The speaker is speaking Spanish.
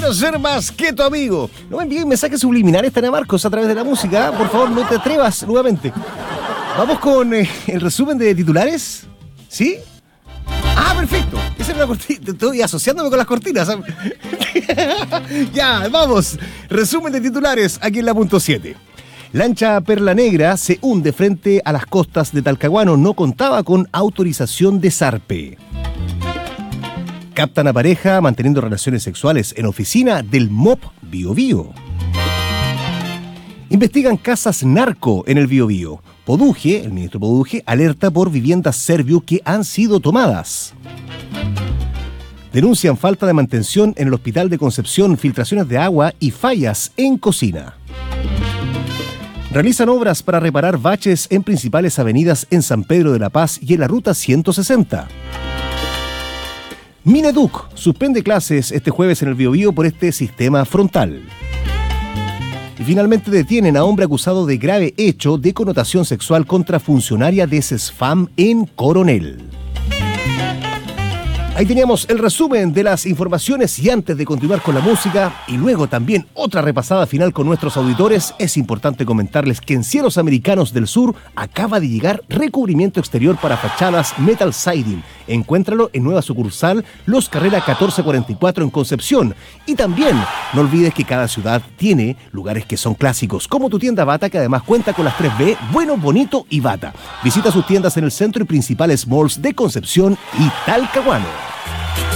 quiero ser más que tu amigo. No me envíen mensajes subliminares, Tania Marcos, a través de la música. Por favor, no te atrevas nuevamente. Vamos con el resumen de titulares. ¿Sí? Ah, perfecto. Esa es una cortina. Estoy asociándome con las cortinas. Ya, vamos. Resumen de titulares aquí en la punto 7. Lancha Perla Negra se hunde frente a las costas de Talcahuano. No contaba con autorización de Sarpe. Captan a pareja manteniendo relaciones sexuales en oficina del MOP Biobío. Investigan casas narco en el Biobío. Poduje, el ministro Poduje, alerta por viviendas Serviu que han sido tomadas. Denuncian falta de mantención en el Hospital de Concepción, filtraciones de agua y fallas en cocina. Realizan obras para reparar baches en principales avenidas en San Pedro de la Paz y en la Ruta 160. Mineduc suspende clases este jueves en el Biobío por este sistema frontal. Y finalmente detienen a hombre acusado de grave hecho de connotación sexual contra funcionaria de CESFAM en Coronel. Ahí teníamos el resumen de las informaciones y antes de continuar con la música y luego también otra repasada final con nuestros auditores, es importante comentarles que en Cielos Americanos del Sur acaba de llegar recubrimiento exterior para fachadas Metal Siding. Encuéntralo en nueva sucursal Los Carrera 1444 en Concepción. Y también no olvides que cada ciudad tiene lugares que son clásicos, como tu tienda Bata, que además cuenta con las 3B, Bueno, Bonito y Bata. Visita sus tiendas en el centro y principales malls de Concepción y Talcahuano.